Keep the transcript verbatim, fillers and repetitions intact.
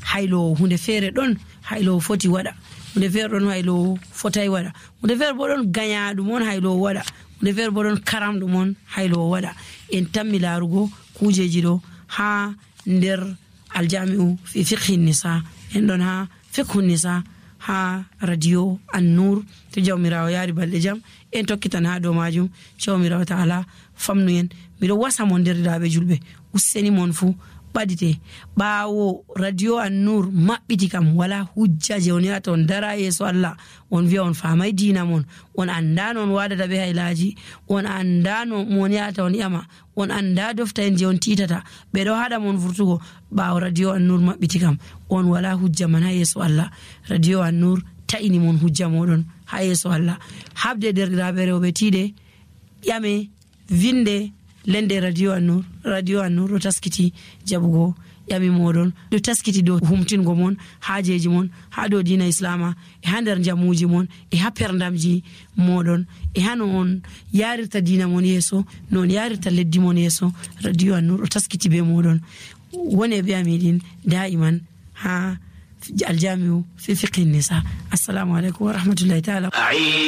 haylo hunde fere don haylo foti wada hunde fere don haylo fotai wada hunde fere bo don ganyaadum on haylo wada hunde fere bo don karamdum on haylo wada en tammi larugo kujeji do ha nder aljami'u fi fiqh nisa en don ha fiqh nisa ha radio an-nur to jawmirawo yari balde jam en tokkitan ha do majum jawmirawo ta'ala famnu en mido wasa mon derdabe julbe useni mon fu badite bawo radio an-nur mabbiti kam wala hujja je woni aton dara yeso Allah on wi on famai dina mon on anda non wadata be haylaji on anda no moni ata on yama on anda dofta en je on titata be do hada mon furtugo bawo radio an-nur mabbiti kam on wala hujja man ha yeso Allah radio an-nur taini mon hujja modon ha yeso Allah habde derdabe rewbe tide yame vinde lende radio an-nur radio an-nur do taskiti jabugo yami modon do taskiti do humtingo mon haajeji mon ha do dina islama e hander jamuji mon e ha perdamji modon e hanon yarirta dina mon yeso non yarirta leddi mon yeso radio an-nur do taskiti be modon wone be amidin daiman ha aljamiu fi fiqh nisa. Assalamu alaikum wa rahmatullahi ta'ala.